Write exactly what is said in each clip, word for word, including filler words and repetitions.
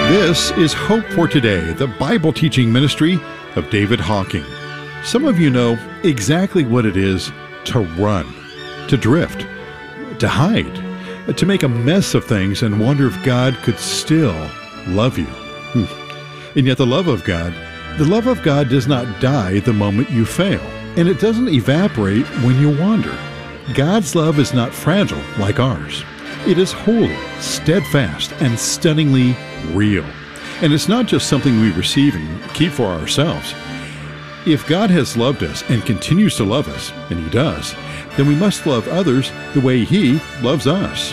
This is Hope for Today, the Bible teaching ministry of David Hocking. Some of you know exactly what it is to run, to drift, to hide, to make a mess of things and wonder if God could still love you. Hmm. And yet the love of God, the love of God does not die the moment you fail, and it doesn't evaporate when you wander. God's love is not fragile like ours. It is holy, steadfast, and stunningly real. And it's not just something we receive and keep for ourselves. If God has loved us and continues to love us, and He does, then we must love others the way He loves us.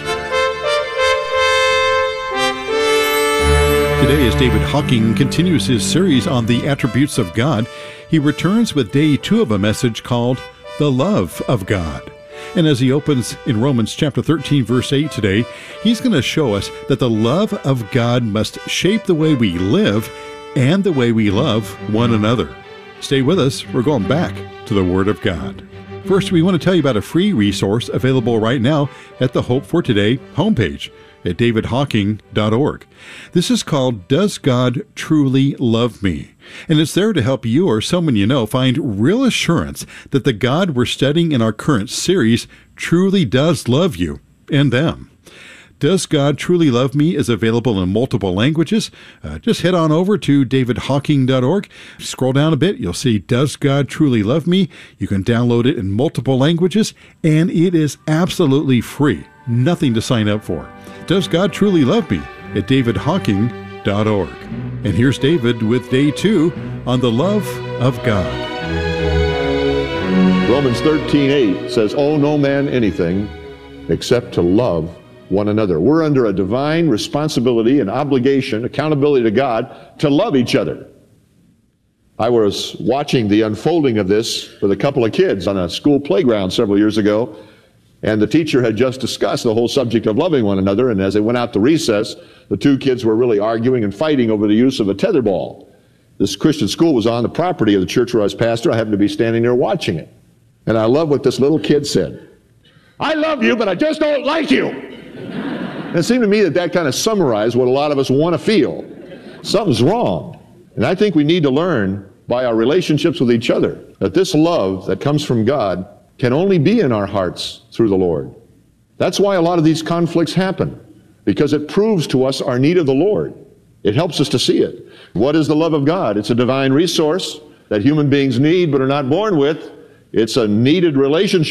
Today, as David Hocking continues his series on the attributes of God, he returns with day two of a message called The Love of God. And as he opens in Romans chapter thirteen, verse eight today, he's going to show us that the love of God must shape the way we live and the way we love one another. Stay with us. We're going back to the Word of God. First, we want to tell you about a free resource available right now at the Hope for Today homepage at david hocking dot org. This is called Does God Truly Love Me? And it's there to help you or someone you know find real assurance that the God we're studying in our current series truly does love you and them. Does God Truly Love Me is available in multiple languages. Uh, just head on over to david hocking dot org. Scroll down a bit. You'll see Does God Truly Love Me? You can download it in multiple languages, and it is absolutely free. Nothing to sign up for. Does God Truly Love Me? At david hocking dot org. And here's David with day two on the love of God. Romans thirteen eight says, "Owe no man anything except to love one another." We're under a divine responsibility and obligation, accountability to God, to love each other. I was watching the unfolding of this with a couple of kids on a school playground several years ago, and the teacher had just discussed the whole subject of loving one another, and as they went out to recess, the two kids were really arguing and fighting over the use of a tetherball. This Christian school was on the property of the church where I was pastor. I happened to be standing there watching it. And I love what this little kid said. "I love you, but I just don't like you." And it seemed to me that that kind of summarized what a lot of us want to feel. Something's wrong. And I think we need to learn by our relationships with each other that this love that comes from God can only be in our hearts through the Lord. That's why a lot of these conflicts happen, because it proves to us our need of the Lord. It helps us to see it. What is the love of God? It's a divine resource that human beings need but are not born with. It's a needed relationship